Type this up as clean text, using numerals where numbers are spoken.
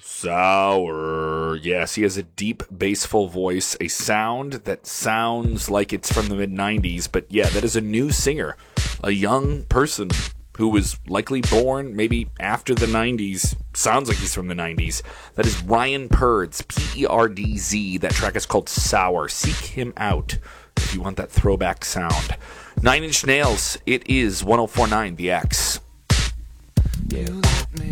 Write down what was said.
Sour. Yes, he has a deep, bassful voice, a sound that sounds like it's from the mid-90s, but yeah, that is a new singer, a young person who was likely born maybe after the 90s. Sounds like he's from the 90s. That is Ryan Perdz, P-E-R-D-Z. That track is called Sour. Seek him out if you want that throwback sound. Nine Inch Nails, it is 104.9 The X. You let me